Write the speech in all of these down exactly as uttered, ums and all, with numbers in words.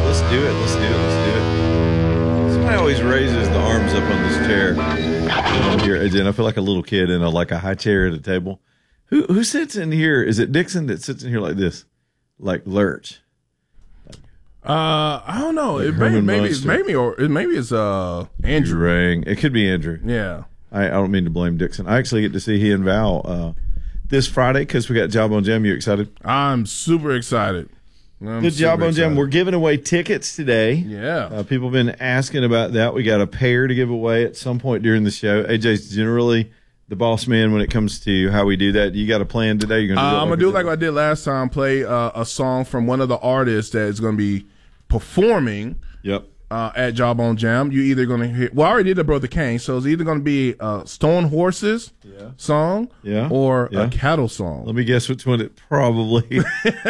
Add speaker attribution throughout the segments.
Speaker 1: let's do it. Let's do it. Let's do it. Somebody always raises the arms up on this chair. Here, and I feel like a little kid in a like a high chair at a table. Who who sits in here? Is it Dixon that sits in here like this, like Lurch?
Speaker 2: Uh, I don't know.
Speaker 1: Like
Speaker 2: it may,
Speaker 1: Herman
Speaker 2: maybe it's
Speaker 1: Munster.
Speaker 2: maybe or it maybe it's uh Andrew.
Speaker 1: Rang. It could be Andrew.
Speaker 2: Yeah.
Speaker 1: I, I don't mean to blame Dixon. I actually get to see he and Val uh, this Friday because we got Job on Jam. You excited?
Speaker 2: I'm super excited. I'm
Speaker 1: Good job
Speaker 2: super
Speaker 1: on Jam.
Speaker 2: excited.
Speaker 1: We're giving away tickets today.
Speaker 2: Yeah.
Speaker 1: Uh, people have been asking about that. We got a pair to give away at some point during the show. A J's generally the boss man when it comes to how we do that. You got a plan today? You're gonna do
Speaker 2: Uh,
Speaker 1: it
Speaker 2: I'm
Speaker 1: like
Speaker 2: gonna do it
Speaker 1: we
Speaker 2: like I did last time. Play uh, a song from one of the artists that is gonna be performing.
Speaker 1: Yep.
Speaker 2: Uh, at Job on Jam. You either gonna hear. Well, I already did the Brother Kane, so it's either gonna be a Stone Horses
Speaker 1: Yeah.
Speaker 2: song,
Speaker 1: Yeah.
Speaker 2: or
Speaker 1: Yeah.
Speaker 2: a cattle song.
Speaker 1: Let me guess which one it probably.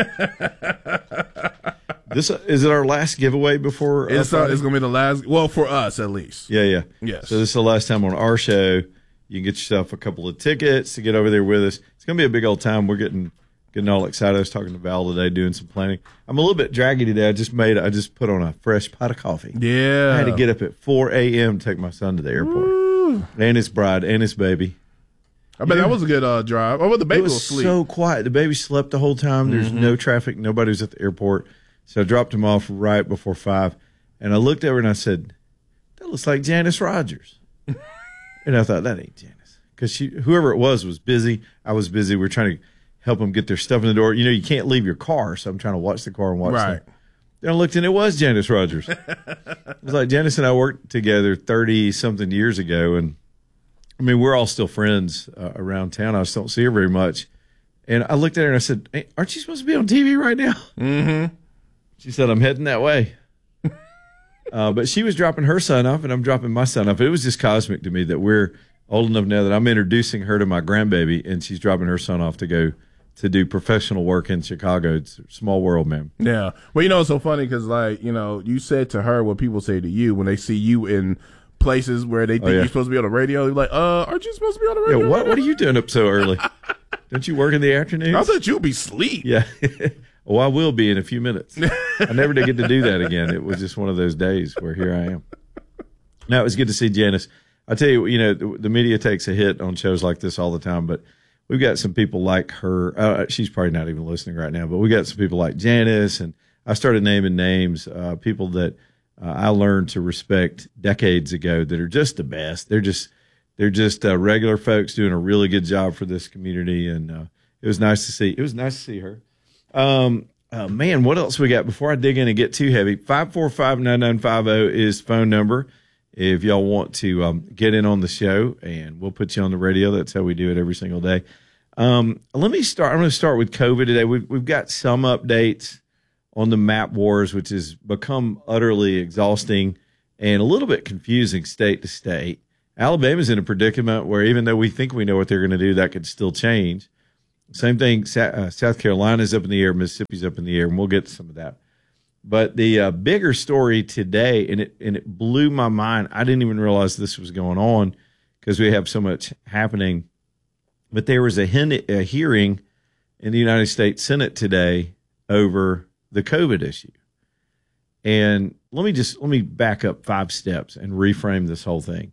Speaker 1: This is it. Our last giveaway before.
Speaker 2: It's, uh,
Speaker 1: Friday?
Speaker 2: it's gonna be the last. Well, for us at least.
Speaker 1: Yeah, yeah.
Speaker 2: Yes.
Speaker 1: So this is the last time on our show. You can get yourself a couple of tickets to get over there with us. It's going to be a big old time. We're getting getting all excited. I was talking to Val today, doing some planning. I'm a little bit draggy today. I just made. I just put on a fresh pot of coffee.
Speaker 2: Yeah.
Speaker 1: I had to get up at four a.m. to take my son to the airport,
Speaker 2: Ooh.
Speaker 1: and his bride, and his baby.
Speaker 2: I bet that was a good uh, drive. Oh, but the baby
Speaker 1: It was
Speaker 2: was asleep.
Speaker 1: so quiet. The baby slept the whole time. There's
Speaker 2: Mm-hmm.
Speaker 1: no traffic. Nobody was at the airport. So I dropped him off right before five, and I looked over and I said, "That looks like Janice Rogers." And I thought, that ain't Janice. Because she, whoever it was, was busy. I was busy. We are trying to help them get their stuff in the door. You know, you can't leave your car, so I'm trying to watch the car and watch
Speaker 2: Right.
Speaker 1: them. Then I looked, and it was Janice Rogers. It was like Janice and I worked together thirty-something years ago, and, I mean, we're all still friends uh, around town. I just don't see her very much. And I looked at her, and I said, hey, aren't you supposed to be on T V right now?
Speaker 2: Mm-hmm.
Speaker 1: She said, I'm heading that way. uh, but she was dropping her son off, and I'm dropping my son off. It was just cosmic to me that we're old enough now that I'm introducing her to my grandbaby, and she's dropping her son off to go to do professional work in Chicago. It's a small world, man.
Speaker 2: Yeah. Well, you know, it's so funny because, like, you know, you said to her what people say to you when they see you in places where they think
Speaker 1: Oh, yeah.
Speaker 2: you're supposed to be on the radio. You're like, uh, aren't you supposed to be on the radio?
Speaker 1: Yeah, what, what are you doing up so early? Don't you work in the afternoons?
Speaker 2: I thought you'd be asleep.
Speaker 1: Yeah. Oh, I will be in a few minutes. I never did get to do that again. It was just one of those days where here I am. Now, it was good to see Janice. I tell you, you know, the, the media takes a hit on shows like this all the time, but we've got some people like her. Uh, she's probably not even listening right now, but we got some people like Janice, and I started naming names, uh, people that uh, I learned to respect decades ago that are just the best. They're just they're just uh, regular folks doing a really good job for this community, and uh, it was nice to see. It was nice to see her. Um, uh, man, what else we got before I dig in and get too heavy? five four five, nine nine five zero is phone number. If y'all want to um, get in on the show, and we'll put you on the radio. That's how we do it every single day. Um, let me start. I'm going to start with COVID today. We've, we've got some updates on the map wars, which has become utterly exhausting and a little bit confusing state to state. Alabama's in a predicament where even though we think we know what they're going to do, that could still change. Same thing, uh, South Carolina's up in the air, Mississippi's up in the air, and we'll get to some of that. But the uh, bigger story today, and it and it blew my mind. I didn't even realize this was going on because we have so much happening. But there was a, hen- a hearing in the United States Senate today over the COVID issue. And let me just let me back up five steps and reframe this whole thing.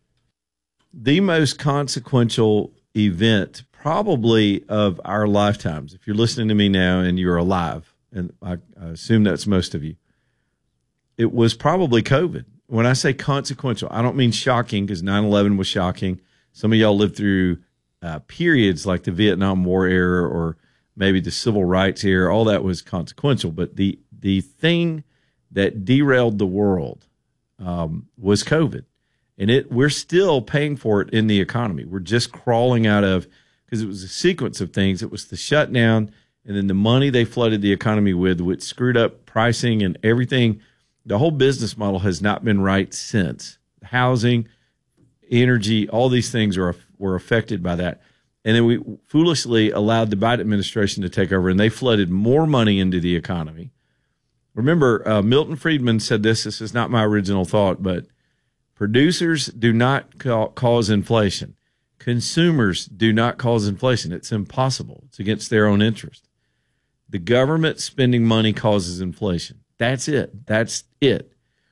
Speaker 1: The most consequential event probably of our lifetimes, if you're listening to me now and you're alive, and I, I assume that's most of you, it was probably COVID. When I say consequential, I don't mean shocking, because nine eleven was shocking. Some of y'all lived through uh, periods like the Vietnam War era or maybe the Civil Rights era. All that was consequential. But the, the thing that derailed the world um, was COVID. And it we're still paying for it in the economy. We're just crawling out of, because it was a sequence of things. It was the shutdown, and then the money they flooded the economy with, which screwed up pricing and everything. The whole business model has not been right since. Housing, energy, all these things are were affected by that. And then we foolishly allowed the Biden administration to take over, and they flooded more money into the economy. Remember, uh, Milton Friedman said this. This is not my original thought, but producers do not ca- cause inflation. Consumers do not cause inflation. It's impossible. It's against their own interest. The government spending money causes inflation. That's it. That's it.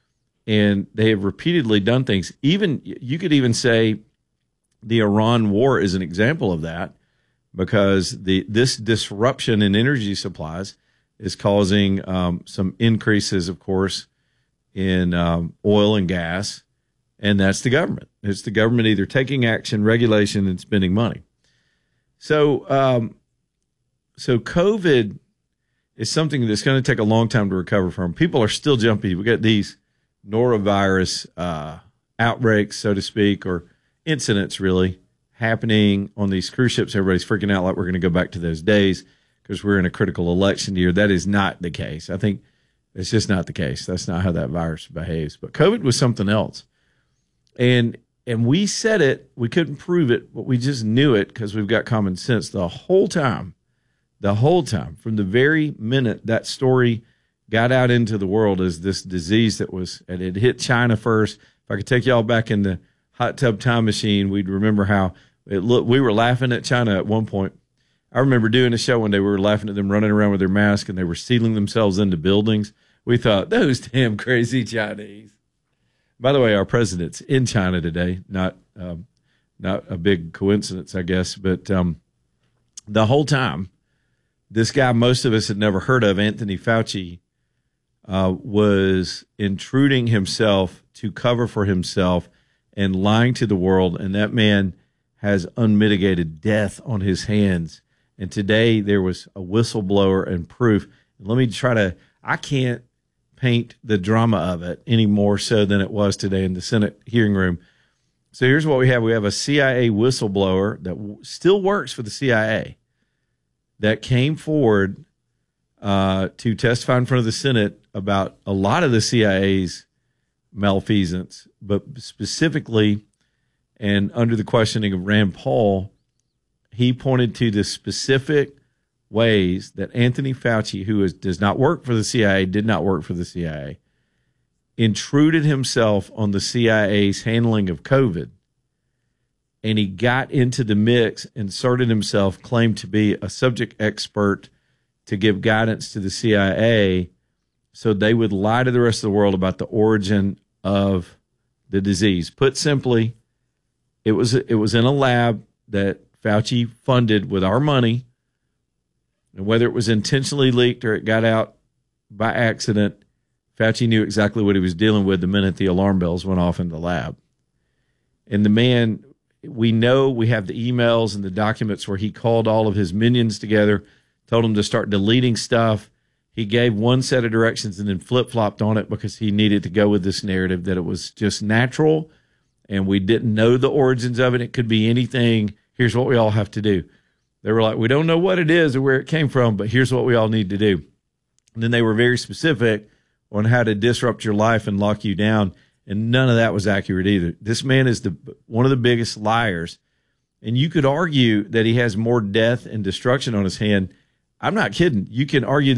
Speaker 1: And they have repeatedly done things. Even you could even say the Iran war is an example of that, because the this disruption in energy supplies is causing um, some increases, of course, in um, oil and gas, and that's the government. It's the government either taking action, regulation, and spending money. So, um, so COVID is something that's going to take a long time to recover from. People are still jumpy. We got these norovirus uh, outbreaks, so to speak, or incidents really happening on these cruise ships. Everybody's freaking out like we're going to go back to those days because we're in a critical election year. That is not the case. I think it's just not the case. That's not how that virus behaves. But COVID was something else. And and we said it. We couldn't prove it, but we just knew it because we've got common sense the whole time. The whole time, from the very minute that story got out into the world as this disease that was, and it hit China first. If I could take y'all back in the hot tub time machine, we'd remember how it looked. We were laughing at China at one point. I remember doing a show one day. We were laughing at them running around with their masks, and they were sealing themselves into buildings. We thought, those damn crazy Chinese. By the way, our president's in China today. Not um, not a big coincidence, I guess. But um, the whole time, this guy most of us had never heard of, Anthony Fauci, uh, was intruding himself to cover for himself and lying to the world. And that man has unmitigated death on his hands. And today there was a whistleblower and proof. And let me try to, I can't paint the drama of it any more so than it was today in the Senate hearing room. So here's what we have. We have a C I A whistleblower that w- still works for the C I A that came forward uh, to testify in front of the Senate about a lot of the C I A's malfeasance, but specifically, and under the questioning of Rand Paul, he pointed to the specific ways that Anthony Fauci, who is, does not work for the C I A, did not work for the C I A, intruded himself on the C I A's handling of COVID. And he got into the mix, inserted himself, claimed to be a subject expert to give guidance to the C I A so they would lie to the rest of the world about the origin of the disease. Put simply, it was it was in a lab that Fauci funded with our money, and whether it was intentionally leaked or it got out by accident, Fauci knew exactly what he was dealing with the minute the alarm bells went off in the lab. And the man, we know, we have the emails and the documents where he called all of his minions together, told them to start deleting stuff. He gave one set of directions and then flip-flopped on it because he needed to go with this narrative that it was just natural and we didn't know the origins of it. It could be anything. Here's what we all have to do. They were like, we don't know what it is or where it came from, but here's what we all need to do. And then they were very specific on how to disrupt your life and lock you down. And none of that was accurate either. This man is the one of the biggest liars. And you could argue that he has more death and destruction on his hand. I'm not kidding. You can argue